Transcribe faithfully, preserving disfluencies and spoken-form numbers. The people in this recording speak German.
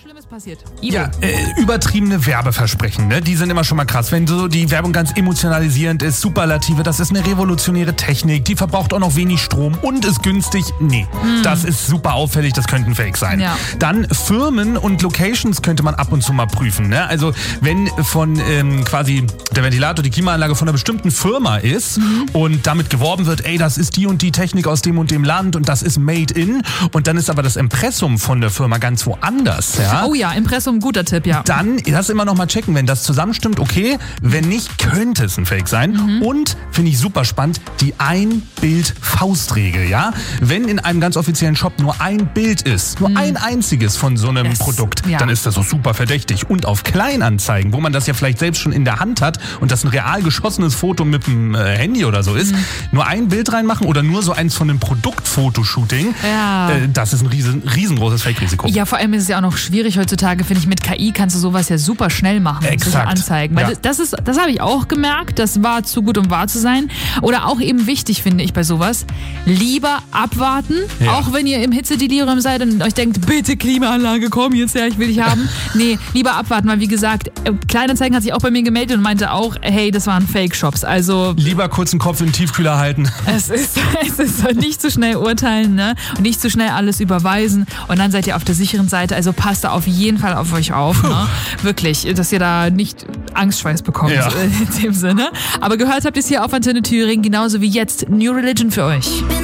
Schlimmes passiert. Ivo. Ja, äh, übertriebene Werbeversprechen, ne? Die sind immer schon mal krass. Wenn so die Werbung ganz emotionalisierend ist, Superlative, das ist eine revolutionäre Technik, die verbraucht auch noch wenig Strom und ist günstig. Nee, hm. das ist super auffällig, das könnten Fake sein. Ja. Dann Firmen und Locations könnte man ab und zu mal prüfen, ne? Also wenn von ähm, quasi der Ventilator, die Klimaanlage von einer bestimmten Firma ist mhm. und damit geworben wird, ey, das ist die und die Technik aus dem und dem Land und das ist made in und dann ist aber das Impressum von der Firma ganz woanders, ja? Oh ja, Impressum, guter Tipp, ja. Dann das immer noch mal checken, wenn das zusammenstimmt, okay. Wenn nicht, könnte es ein Fake sein. Mhm. Und, finde ich super spannend, die Ein-Bild-Faustregel, ja. Wenn in einem ganz offiziellen Shop nur ein Bild ist, nur mhm. ein einziges von so einem das, Produkt, ja. dann ist das so super verdächtig. Und auf Kleinanzeigen, wo man das ja vielleicht selbst schon in der Hand hat und das ein real geschossenes Foto mit dem äh, Handy oder so ist, mhm. nur ein Bild reinmachen oder nur so eins von einem Produktfotoshooting, ja. äh, das ist ein riesen, riesengroßes Fake-Risiko. Ja, vor allem ist es ja auch noch schwierig heutzutage, finde ich, mit K I kannst du sowas ja super schnell machen. Exakt. Solche Anzeigen. Weil ja. das, das ist, das habe ich auch gemerkt, das war zu gut, um wahr zu sein. Oder auch eben wichtig, finde ich, bei sowas, lieber abwarten, ja. auch wenn ihr im Hitzedelirium seid und euch denkt, bitte Klimaanlage, komm jetzt her, ich will dich haben. Nee, lieber abwarten, weil wie gesagt, Kleinanzeigen hat sich auch bei mir gemeldet und meinte auch, hey, das waren Fake-Shops. Also lieber kurz den Kopf in den Tiefkühler halten. Es ist, es ist nicht zu schnell urteilen, ne? Und nicht zu schnell alles überweisen und dann seid ihr auf der sicheren Seite. Also passt da auf jeden Fall auf euch auf. Ne? Wirklich, dass ihr da nicht Angstschweiß bekommt ja. in dem Sinne. Aber gehört habt ihr es hier auf Antenne Thüringen, genauso wie jetzt New Religion für euch.